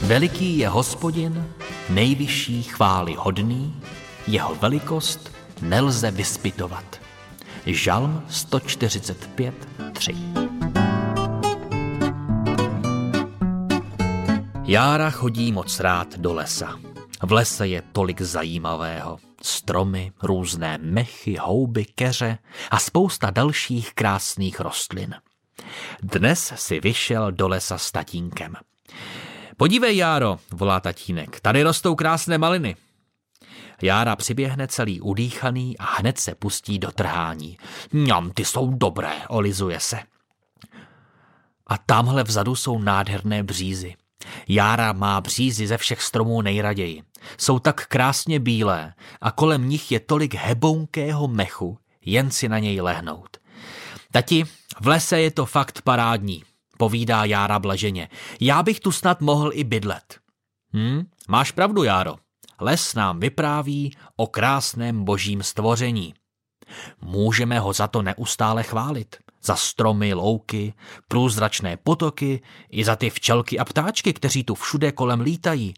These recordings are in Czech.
Veliký je Hospodin, nejvyšší chvály hodný, jeho velikost nelze vyspytovat. Žalm 145:3. Jára chodí moc rád do lesa. V lese je tolik zajímavého. Stromy, různé mechy, houby, keře a spousta dalších krásných rostlin. Dnes si vyšel do lesa s tatínkem. Podívej, Járo, volá tatínek, tady rostou krásné maliny. Jára přiběhne celý udýchaný a hned se pustí do trhání. Mňam, ty jsou dobré, olizuje se. A tamhle vzadu jsou nádherné břízy. Jára má břízy ze všech stromů nejraději. Jsou tak krásně bílé a kolem nich je tolik hebounkého mechu, jen si na něj lehnout. Tati, v lese je to fakt parádní, povídá Jára blaženě. Já bych tu snad mohl i bydlet. Máš pravdu, Járo. Les nám vypráví o krásném božím stvoření. Můžeme ho za to neustále chválit. Za stromy, louky, průzračné potoky i za ty včelky a ptáčky, kteří tu všude kolem lítají.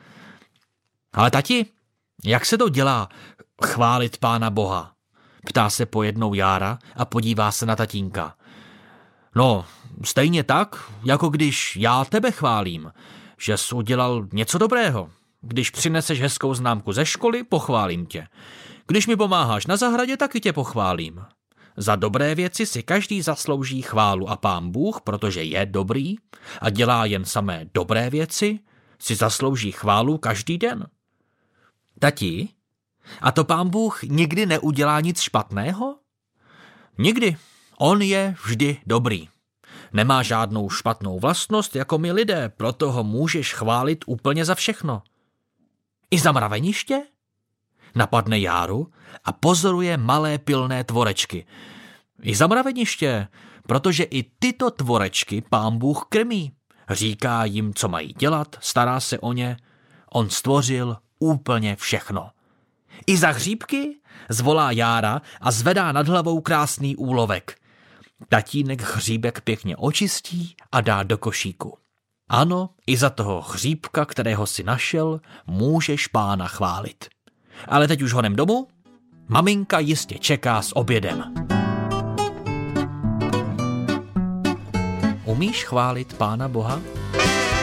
Ale tati, jak se to dělá chválit Pána Boha? Ptá se pojednou Jára a podívá se na tatínka. No, stejně tak, jako když já tebe chválím, že jsi udělal něco dobrého. Když přineseš hezkou známku ze školy, pochválím tě. Když mi pomáháš na zahradě, taky tě pochválím. Za dobré věci si každý zaslouží chválu a Pán Bůh, protože je dobrý a dělá jen samé dobré věci, si zaslouží chválu každý den. Tati, a to Pán Bůh nikdy neudělá nic špatného? Nikdy. On je vždy dobrý. Nemá žádnou špatnou vlastnost jako my lidé, proto ho můžeš chválit úplně za všechno. I za mraveniště? Napadne Járu a pozoruje malé pilné tvorečky. I za mraveniště, protože i tyto tvorečky Pán Bůh krmí. Říká jim, co mají dělat, stará se o ně. On stvořil úplně všechno. I za hříbky? Zvolá Jára a zvedá nad hlavou krásný úlovek. Tatínek hříbek pěkně očistí a dá do košíku. Ano, i za toho hříbka, kterého si našel, můžeš Pána chválit. Ale teď už honem domů, maminka jistě čeká s obědem. Umíš chválit Pána Boha?